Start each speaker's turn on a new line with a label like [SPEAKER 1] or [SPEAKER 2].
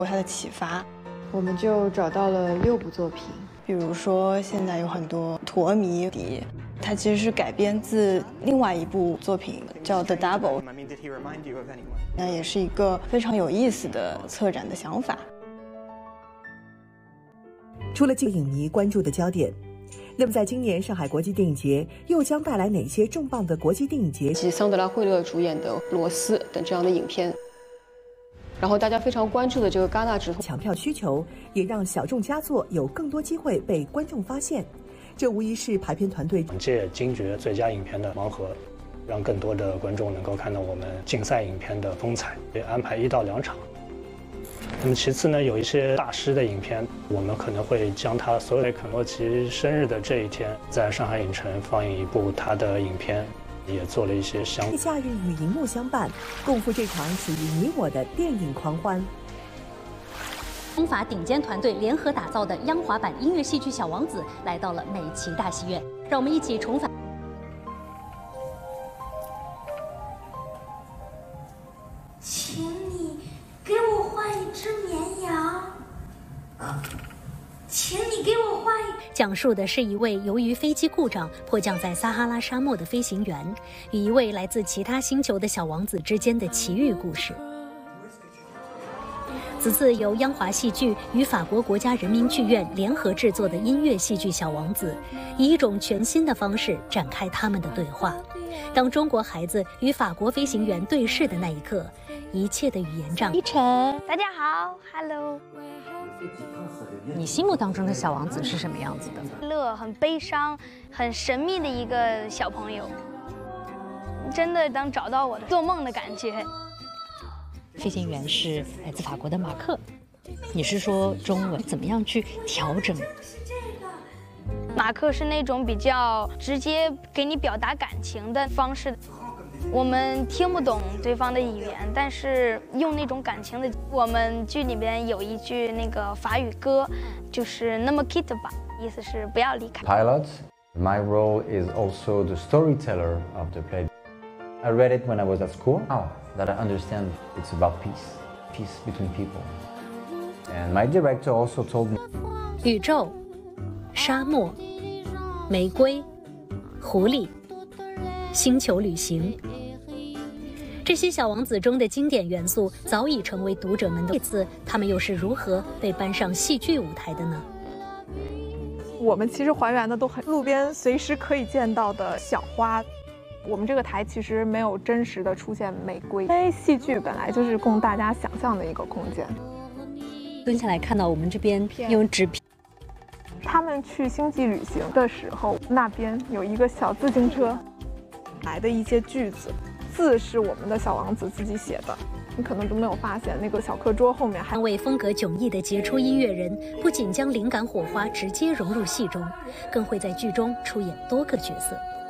[SPEAKER 1] 它的启发。
[SPEAKER 2] 我们就找到了6部作品，
[SPEAKER 1] 比如说现在有很多陀迷笛，它其实是改编自另外一部作品叫《The Double》，那也是一个非常有意思的策展的想法。
[SPEAKER 3] 除了影迷关注的焦点，那么在今年上海国际电影节又将带来哪些重磅的国际电影节？
[SPEAKER 4] 及桑德拉·惠勒主演的《罗斯》等这样的影片。然后大家非常关注的这个戛纳指
[SPEAKER 3] 抢票需求，也让小众佳作有更多机会被观众发现。这无疑是排片团队
[SPEAKER 5] 借金爵最佳影片的盲盒，让更多的观众能够看到我们竞赛影片的风采，也安排1到2场。那么其次呢，有一些大师的影片，我们可能会将他所有的肯洛奇生日的这一天，在上海影城放映一部他的影片，也做了一些
[SPEAKER 3] 假日与荧幕相伴，共赴这场属于你我的电影狂欢。
[SPEAKER 6] 中法顶尖团队联合打造的央华版音乐戏剧《小王子》来到了美琪大戏院，让我们一起重返。
[SPEAKER 7] 请你给我画一只绵羊。请你给我画一。
[SPEAKER 6] 讲述的是一位由于飞机故障迫降在撒哈拉沙漠的飞行员，与一位来自其他星球的小王子之间的奇遇故事。此次由央华戏剧与法国国家人民剧院联合制作的音乐戏剧《小王子》，以一种全新的方式展开他们的对话。当中国孩子与法国飞行员对视的那一刻，一切的语言障碍。
[SPEAKER 8] 依晨，大家好 ，Hello。你心目当中的小王子是什么样子的？
[SPEAKER 7] 很悲伤、很神秘的一个小朋友，真的当找到我的做梦的感觉。
[SPEAKER 8] 飞行员是来自法国的马克，你是说中文，怎么样去调整？
[SPEAKER 7] 马克是那种比较直接给你表达感情的方式，我们听不懂对方的语言，但是用那种感情的。我们剧里边有一句那个法语歌，就是"那么 quitte吧"，意思是不要离开。
[SPEAKER 9] Pilot, my role is also the storyteller of the play. I read it when I was at school. Now that I understand, it's about peace between people. And my director also told me.
[SPEAKER 6] 宇宙、沙漠、玫瑰、狐狸、星球旅行。这些小王子中的经典元素早已成为读者们的。这次他们又是如何被搬上戏剧舞台的呢？
[SPEAKER 10] 我们其实还原的都很路边随时可以见到的小花。我们这个台其实没有真实的出现玫瑰，因为戏剧本来就是供大家想象的一个空间。
[SPEAKER 8] 蹲下来看到我们这边用纸片。
[SPEAKER 10] 他们去星际旅行的时候，那边有一个小自行车，来的一些句子。字是我们的小王子自己写的，你可能都没有发现，那个小课桌后面还。
[SPEAKER 6] 3位风格迥异的杰出音乐人，不仅将灵感火花直接融入戏中，更会在剧中出演多个角色。